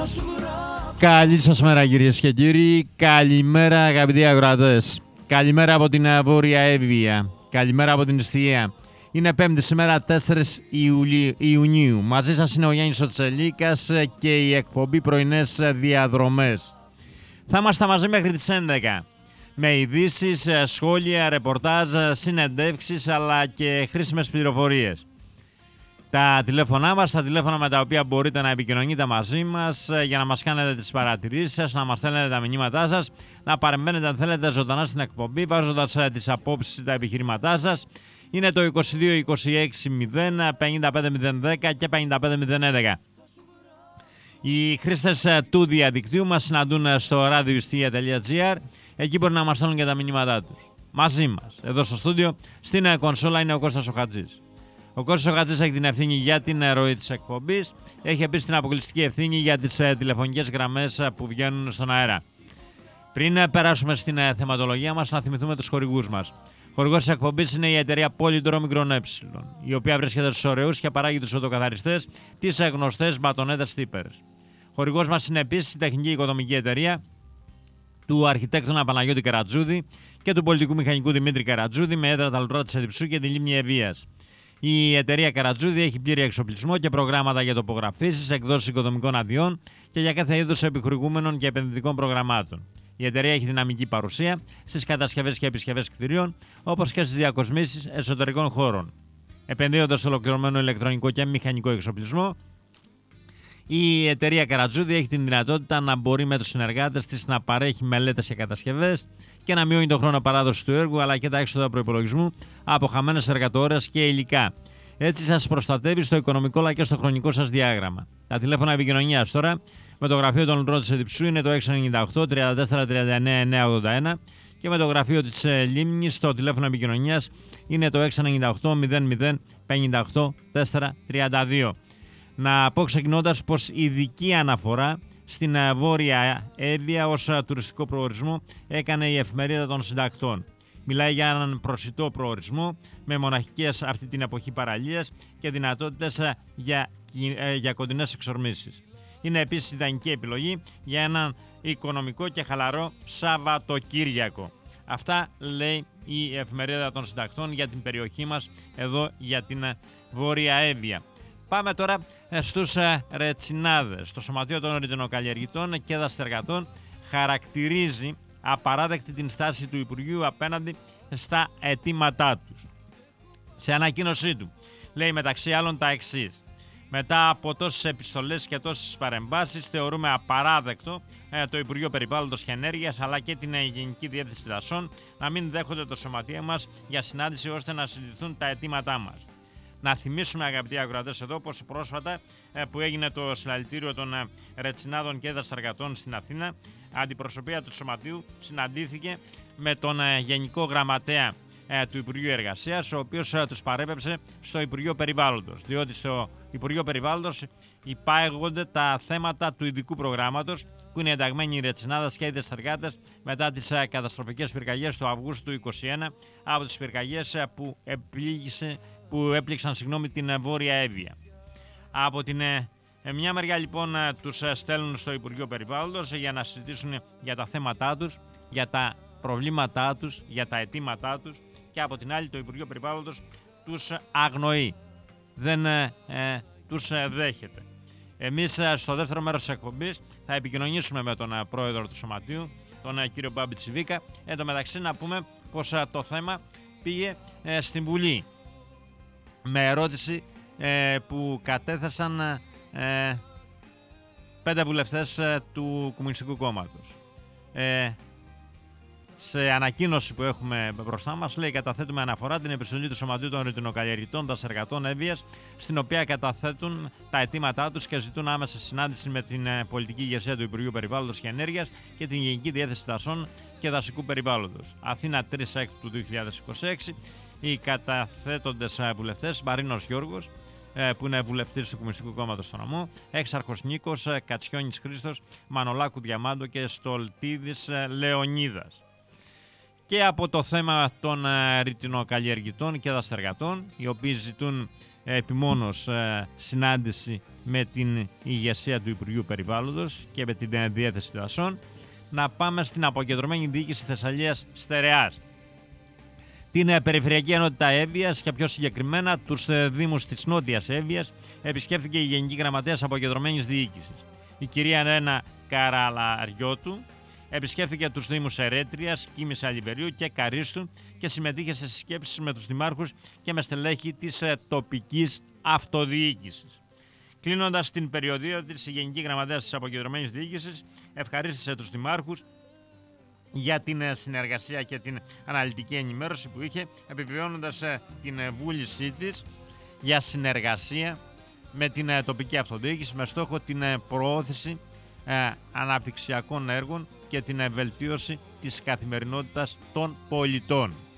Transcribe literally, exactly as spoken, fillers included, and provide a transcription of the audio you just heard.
Καλή σας μέρα κυρίες και κύριοι, καλημέρα αγαπητοί ακροατές. Καλημέρα από την Βόρεια Εύβοια, καλημέρα από την Ιστιαία. Είναι Πέμπτη σήμερα τέσσερις Ιουνίου. Μαζί σας είναι ο Γιάννης ο Τσελίκας και η εκπομπή Πρωινές Διαδρομές. Θα είμαστε μαζί μέχρι τις έντεκα. Με ειδήσεις, σχόλια, ρεπορτάζ, συνεντεύξεις αλλά και χρήσιμες πληροφορίες. Τα τηλέφωνά μας, τα τηλέφωνα με τα οποία μπορείτε να επικοινωνείτε μαζί μας για να μας κάνετε τις παρατηρήσεις σας, να μας στέλνετε τα μηνύματά σας, να παρεμβαίνετε αν θέλετε ζωντανά στην εκπομπή βάζοντας τις απόψεις, τα επιχειρήματά σας. Είναι το είκοσι δύο είκοσι έξι μηδέν πενήντα πέντε μηδέν δέκα και πενήντα πέντε μηδέν έντεκα. Οι χρήστες του διαδικτύου μας συναντούν στο radioistia τελεία gr. Εκεί μπορεί να μας στέλνουν και τα μηνύματά τους. Μαζί μας, εδώ στο στούντιο, στην κονσόλα είναι ο Κώστας ο Χατζής. Ο Κώστας ο Χατζής έχει την ευθύνη για την ροή της εκπομπής. Έχει επίσης την αποκλειστική ευθύνη για τις τηλεφωνικές γραμμές που βγαίνουν στον αέρα. Πριν περάσουμε στην θεματολογία μας, να θυμηθούμε τους χορηγούς μας. Χορηγός της εκπομπής είναι η εταιρεία Polydro Μικρόν Ε, η οποία βρίσκεται στους ωραίους και παράγει τους οδοκαθαριστές, τις γνωστές μπατονέτες τύπερες. Χορηγός μας είναι επίσης η τεχνική οικοδομική εταιρεία του αρχιτέκτονα Παναγιώτη Καρατζούδη και του πολιτικού μηχανικού Δημήτρη Καρατζούδη με έδρα τα λουτρά της Εδιψού και τη λίμνη Ευβοίας. Η εταιρεία Καρατζούδη έχει πλήρη εξοπλισμό και προγράμματα για τοπογραφήσεις, εκδόσεις οικοδομικών αδειών και για κάθε είδους επιχορηγούμενων και επενδυτικών προγραμμάτων. Η εταιρεία έχει δυναμική παρουσία στις κατασκευές και επισκευές κτηρίων, όπως και στις διακοσμήσεις εσωτερικών χώρων. Επενδύοντας σε ολοκληρωμένο ηλεκτρονικό και μηχανικό εξοπλισμό, η εταιρεία Καρατζούδη έχει την δυνατότητα να μπορεί με τους συνεργάτες της να παρέχει μελέτες και κατασκευές και να μειώνει τον χρόνο παράδοσης του έργου αλλά και τα έξοδα προϋπολογισμού από χαμένες εργατόρες και υλικά. Έτσι σας προστατεύει στο οικονομικό αλλά και στο χρονικό σας διάγραμμα. Τα τηλέφωνα επικοινωνίας τώρα με το γραφείο των Λουτρών της Εδιψού είναι το έξι εννιά οκτώ τριάντα τέσσερα τριάντα εννέα εννιακόσια ογδόντα ένα και με το γραφείο της Λίμνης το τηλέφωνο επικοινωνίας είναι το έξι εννιά οκτώ μηδέν μηδέν πενήντα οκτώ τετρακόσια τριάντα δύο. Να πω ξεκινώντας πως η ειδική αναφορά στην Βόρεια Εύβοια ως τουριστικό προορισμό έκανε η Εφημερίδα των Συντακτών. Μιλάει για έναν προσιτό προορισμό με μοναχικές αυτή την εποχή παραλίες και δυνατότητες για, για κοντινές εξορμήσεις. Είναι επίσης ιδανική επιλογή για έναν οικονομικό και χαλαρό Σαββατοκύριακο. Αυτά λέει η Εφημερίδα των Συντακτών για την περιοχή μας εδώ για την Βόρεια Εύβοια. Πάμε τώρα στους ρετσινάδες. Το Σωματείο των Ρητινοκαλλιεργητών και Δασιτεργατών χαρακτηρίζει απαράδεκτη την στάση του Υπουργείου απέναντι στα αιτήματά τους. Σε ανακοίνωσή του λέει μεταξύ άλλων τα εξής. Μετά από τόσες επιστολές και τόσες παρεμβάσεις θεωρούμε απαράδεκτο ε, το Υπουργείο Περιβάλλοντος και Ενέργειας αλλά και την Γενική Διεύθυνση Δασών να μην δέχονται το σωματείο μας για συνάντηση ώστε να συζητηθούν τα αιτήματά μας. Να θυμίσουμε αγαπητοί ακροατές εδώ πως πρόσφατα ε, που έγινε το συλλαλητήριο των ε, ρετσινάδων και δασιτεργατών στην Αθήνα, αντιπροσωπεία του σωματείου συναντήθηκε με τον ε, Γενικό Γραμματέα ε, του Υπουργείου Εργασίας, ο οποίος ε, τους παρέπεψε στο Υπουργείο Περιβάλλοντος, διότι στο Υπουργείο Περιβάλλοντος υπάγονται τα θέματα του ειδικού προγράμματος που είναι ενταγμένοι οι ρετσινάδες και οι δασιτεργάτες μετά τις ε, καταστροφικές πυρκαγιές του Αυγούστου του είκοσι ένα από τις πυρκαγιές ε, που επλήγησε που έπληξαν συγγνώμη, την Βόρεια Εύβοια. Από την ε, μια μεριά λοιπόν ε, τους ε, στέλνουν στο Υπουργείο Περιβάλλοντος ε, για να συζητήσουν για τα θέματά τους, για τα προβλήματά τους, για τα αιτήματά τους και από την άλλη το Υπουργείο Περιβάλλοντος τους αγνοεί, δεν ε, ε, τους ε, δέχεται. Εμείς ε, στο δεύτερο μέρος της εκπομπής θα επικοινωνήσουμε με τον ε, πρόεδρο του Σωματείου, τον ε, κύριο Μπάμπη Τσιβίκα. Εν τω μεταξύ να πούμε πως ε, το θέμα πήγε ε, στην Βουλή με ερώτηση ε, που κατέθεσαν ε, πέντε βουλευτές ε, του Κομμουνιστικού Κόμματος. Ε, σε ανακοίνωση που έχουμε μπροστά μας λέει καταθέτουμε αναφορά την επιστολή του Σωματείου των Ρητινοκαλλιεργητών Δασιτεργατών Εύβοιας, στην οποία καταθέτουν τα αιτήματά τους και ζητούν άμεσα συνάντηση με την ε, πολιτική ηγεσία του Υπουργείου Περιβάλλοντος και Ενέργειας και την Γενική Διεύθυνση Δασών και Δασικού Περιβάλλοντος. Αθήνα τρεις έκτη του δύο χιλιάδες είκοσι έξι. Οι καταθέτοντες βουλευτές Μαρίνος Γιώργος, που είναι βουλευτής του Κομμουνιστικού Κόμματος στο νομό, Έξαρχος Νίκος, Κατσιόνης Χρήστος, Μανολάκου Διαμάντο και Στολτίδης Λεωνίδας. Και από το θέμα των ρητινοκαλλιεργητών και δασιτεργατών, οι οποίοι ζητούν επιμόνως συνάντηση με την ηγεσία του Υπουργείου Περιβάλλοντος και με την διεύθυνση των δασών, να πάμε στην αποκεντρωμένη διοίκηση Θεσσαλίας Στερεάς, την Περιφερειακή Ενότητα Εύβοιας και πιο συγκεκριμένα τους Δήμους της Νότιας Εύβοιας επισκέφθηκε η Γενική Γραμματέας Αποκεντρωμένης Διοίκησης. Η κυρία Ρένα Καραλαριώτου επισκέφθηκε τους Δήμους Ερέτριας, Κίμης Αλιβερίου και Καρίστου και συμμετείχε σε συσκέψεις με τους δημάρχους και με στελέχη της τοπικής αυτοδιοίκησης. Κλείνοντας την περιοδία της, η Γενική Γραμματέας της Αποκεντρωμένης Διοίκησης ευχαρίστησε τους δημάρχους για την συνεργασία και την αναλυτική ενημέρωση που είχε, επιβεβαιώνοντας την βούλησή της για συνεργασία με την τοπική αυτοδιοίκηση με στόχο την προώθηση αναπτυξιακών έργων και την βελτίωση της καθημερινότητας των πολιτών.